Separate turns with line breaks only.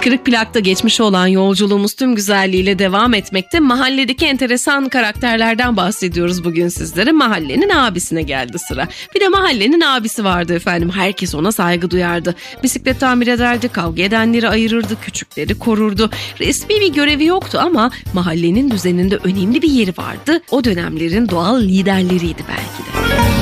Kırık plakta geçmişe olan yolculuğumuz tüm güzelliğiyle devam etmekte. Mahalledeki enteresan karakterlerden bahsediyoruz bugün sizlere. Mahallenin abisine geldi sıra. Bir de mahallenin abisi vardı efendim. Herkes ona saygı duyardı. Bisiklet tamir ederdi, kavga edenleri ayırırdı, küçükleri korurdu. Resmi bir görevi yoktu ama mahallenin düzeninde önemli bir yeri vardı. O dönemlerin doğal liderleriydi belki de.